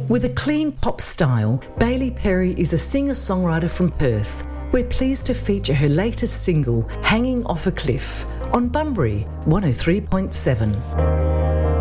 With a clean pop style, Bailey Perry is a singer-songwriter from Perth. We're pleased to feature her latest single, Hanging Off a Cliff, on Bunbury 103.7.